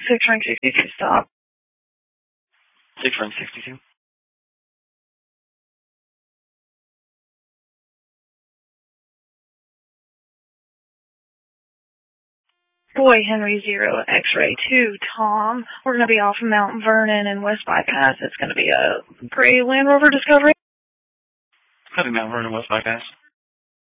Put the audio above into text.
6 rank 62, stop. 6 rank 62. Boy, Henry 0, X-ray 2, Tom. We're going to be off of Mount Vernon and West Bypass. It's going to be a gray Land Rover Discovery. It's going to be Mount Vernon, West Bypass.